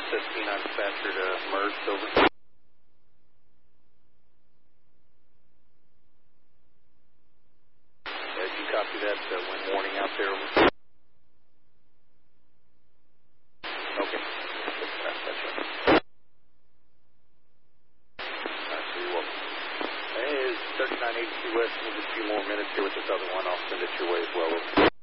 Says P9 dispatcher to merge, over. Did you copy that wind warning out there? Over. Okay. So you're welcome. Hey, it's 3982 West. Need a few more minutes here with this other one. I'll send it your way as well. Over.